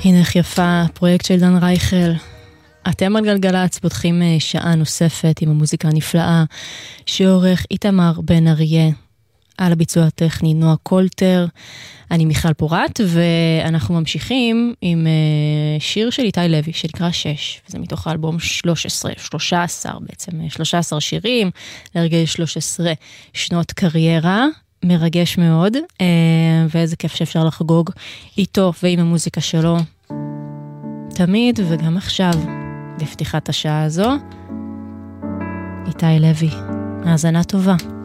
הנה איך יפה, פרויקט של דן רייכל. אתם על גלגלץ פותחים שעה נוספת עם המוזיקה הנפלאה שעורך איתמר בן אריה. על הביצוע הטכני נועה קולטר, אני מיכל פורט, ואנחנו ממשיכים עם שיר של איתי לוי שנקרא 6, וזה מתוך האלבום 13 שירים, לרגל 13 שנות קריירה, מרגש מאוד, ואיזה כיף שאפשר לחגוג איתו ועם המוזיקה שלו, תמיד וגם עכשיו, בפתיחת השעה הזו, איתי לוי, האזנה טובה.